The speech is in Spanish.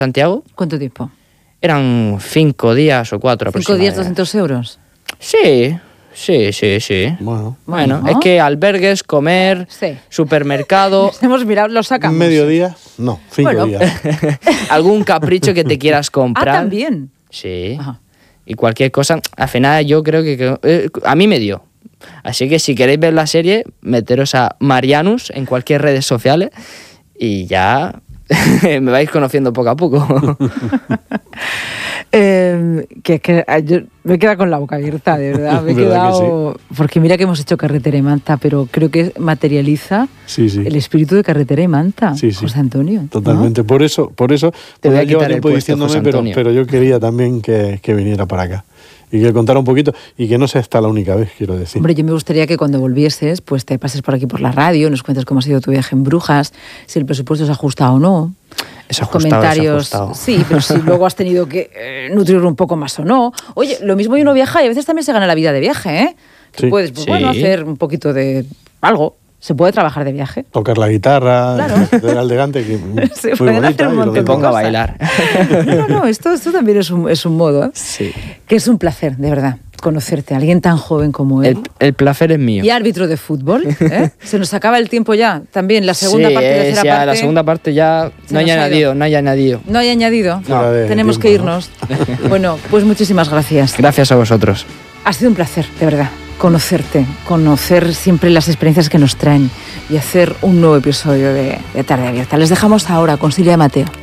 Santiago. ¿Cuánto tiempo? Eran 5 días o 4 aproximadamente. 5 días, 200 euros. Sí. Bueno, es que albergues, comer, Sí. supermercado, Hemos mirado, lo sacamos. ¿Mediodía? No, 5 días. algún capricho que te quieras comprar. también. Sí. Ajá. Y cualquier cosa. Al final yo creo que a mí me dio. Así que si queréis ver la serie, meteros a Marianus en cualquier redes sociales y ya me vais conociendo poco a poco. Yo me he quedado con la boca abierta, de verdad. Me he ¿Verdad quedado. Porque mira que hemos hecho Carretera y Manta, pero creo que materializa Sí. el espíritu de Carretera y Manta, Sí. José Antonio. Totalmente. ¿No? Por eso Te voy a lleva quitar el tiempo puesto, José diciéndome, Antonio. pero yo quería también que viniera para acá. Y que contara un poquito, y que no sea esta la única vez, quiero decir. Hombre, yo me gustaría que cuando volvieses, pues te pases por aquí por la radio, nos cuentes cómo ha sido tu viaje en Brujas, si el presupuesto se ajusta o no. Es Los ajustado, comentarios, es ajustado. sí, pero si luego has tenido que nutrirlo un poco más o no. Oye, lo mismo y uno viaja y a veces también se gana la vida de viaje, ¿eh? Que Sí. puedes, pues, Sí. bueno, hacer un poquito de algo. Se puede trabajar de viaje. Tocar la guitarra, Claro. del elegante, que Se muy pueden bonita. hacer un y montón Me de pongo a cosas. bailar. No, esto también es un modo, ¿eh? Sí. Que es un placer, de verdad, conocerte. Alguien tan joven como él. El placer es mío. Y árbitro de fútbol, ¿eh? Se nos acaba el tiempo ya. También la segunda Sí, parte, tercera ya parte. la segunda parte ya Se no hay nos ha ido. añadido, no hay añadido. No hay añadido. Fuera de Tenemos tiempo, que ¿no? irnos. Bueno, pues muchísimas gracias. Gracias a vosotros. Ha sido un placer, de verdad, conocerte, conocer siempre las experiencias que nos traen y hacer un nuevo episodio de Tarde Abierta. Les dejamos ahora con Silvia Mateo.